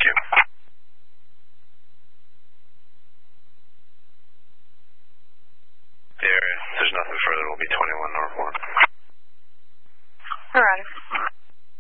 you. There's nothing further. It will be 21 North 1. All right.